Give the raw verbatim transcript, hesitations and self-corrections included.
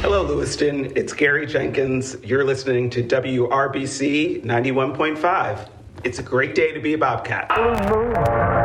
Hello, Lewiston. It's Gary Jenkins. You're listening to W R B C ninety-one point five. It's a great day to be a Bobcat.